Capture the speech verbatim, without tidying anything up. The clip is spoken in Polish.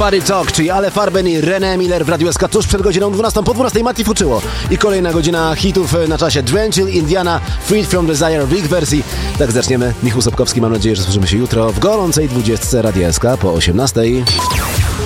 Body Talk, czyli Ale Farben i René Miller w Radiu S K tuż przed godziną dwunastą. Po dwunastej Mati Fuczyło. I kolejna godzina hitów na czasie. Drenchill, Indiana, Freed from Desire w ich wersji. Tak zaczniemy. Michał Sobkowski, mam nadzieję, że słyszymy się jutro w gorącej dwudziestce Radia S K po osiemnastej.